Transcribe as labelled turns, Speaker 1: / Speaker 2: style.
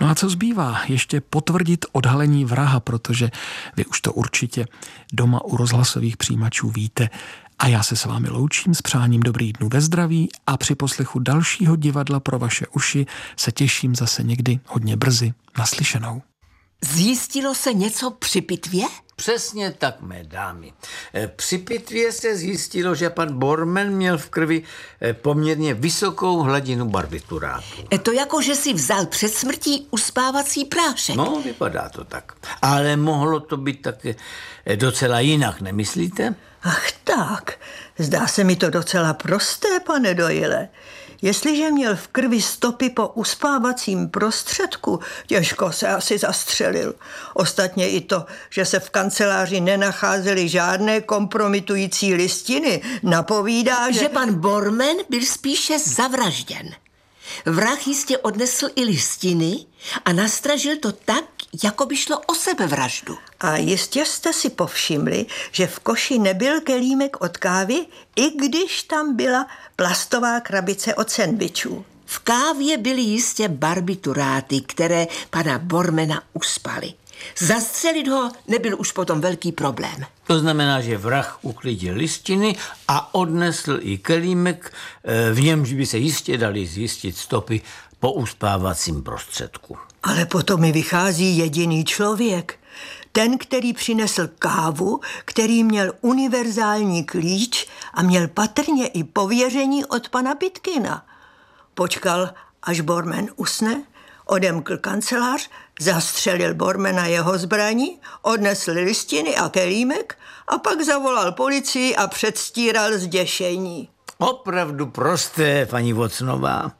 Speaker 1: No a co zbývá? Ještě potvrdit odhalení vraha, protože vy už to určitě doma u rozhlasových přijímačů víte. A já se s vámi loučím s přáním dobrých dnů ve zdraví a při poslechu dalšího divadla pro vaše uši se těším zase někdy hodně brzy. Naslyšenou.
Speaker 2: Zjistilo se něco při pitvě?
Speaker 3: Přesně tak, mé dámy. Při pitvě se zjistilo, že pan Bormann měl v krvi poměrně vysokou hladinu barbiturátu.
Speaker 2: To jako, že si vzal před smrtí uspávací prášek.
Speaker 3: No, vypadá to tak. Ale mohlo to být také docela jinak, nemyslíte?
Speaker 4: Ach tak, zdá se mi to docela prosté, pane Doyle. Jestliže měl v krvi stopy po uspávacím prostředku, těžko se asi zastřelil. Ostatně i to, že se v kanceláři nenacházely žádné kompromitující listiny, napovídá, že
Speaker 2: pan Bormann byl spíše zavražděn. Vrah jistě odnesl i listiny a nastražil to tak, jako by šlo o sebevraždu.
Speaker 4: A jistě jste si povšimli, že v koši nebyl kelímek od kávy, i když tam byla plastová krabice od sendvičů.
Speaker 2: V kávě byly jistě barbituráty, které pana Bormana uspaly. Zastřelit ho nebyl už potom velký problém.
Speaker 3: To znamená, že vrah uklidil listiny a odnesl i kelímek, v němž by se jistě dali zjistit stopy po uspávacím prostředku.
Speaker 4: Ale potom mi vychází jediný člověk. Ten, který přinesl kávu, který měl univerzální klíč a měl patrně i pověření od pana Pitkina. Počkal, až Bormann usne, odemkl kancelář, zastřelil Bormana jeho zbraní, odnesl listiny a kelímek a pak zavolal policii a předstíral zděšení.
Speaker 3: Opravdu prosté, paní Watsonová.